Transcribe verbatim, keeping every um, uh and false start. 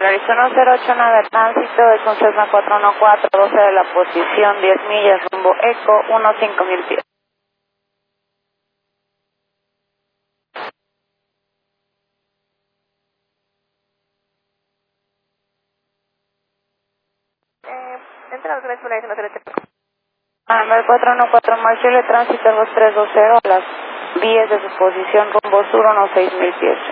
Realizó uno cero ocho nueve tránsito, es un Cessna cuatro uno cuatro, doce de la posición, diez millas, rumbo Eco, uno cinco mil pies. Eh, entra otra vez por ahí, no se le checa. Ah, nueve cuatro uno cuatro, Marshall, tránsito dos tres dos cero, a las diez de su posición, rumbo sur, unos seis mil pies.